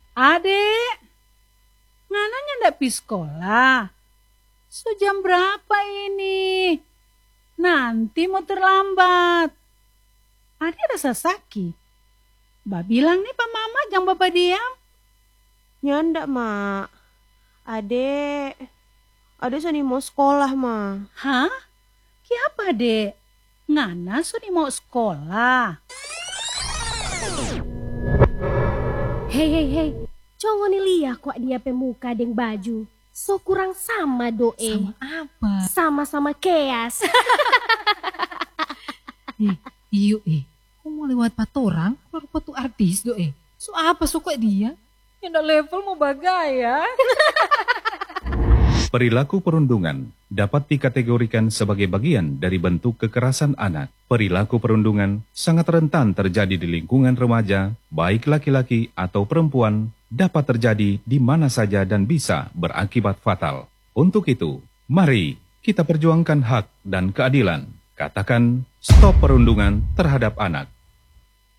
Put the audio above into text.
Adek, ngananya ndak pi sekolah? Sejam berapa ini? Nanti mau terlambat. Adek rasa sakit. Mbak bilang nih Pak Mama jangan bapak diam. Nyanda, Mak. Ade sani mau sekolah, Ma. Hah? Kiapa dek? Ngana suni mau sekolah? Hei, congo ni liya kok dia pemuka deng baju. So kurang sama doe. Sama apa? Sama-sama keas. Iyo kok mau lewat patorang, baru patu artis So apa kok dia? Yang level mau bagaya. Perilaku perundungan dapat dikategorikan sebagai bagian dari bentuk kekerasan anak. Perilaku perundungan sangat rentan terjadi di lingkungan remaja, baik laki-laki atau perempuan, dapat terjadi di mana saja dan bisa berakibat fatal. Untuk itu, mari kita perjuangkan hak dan keadilan. Katakan stop perundungan terhadap anak.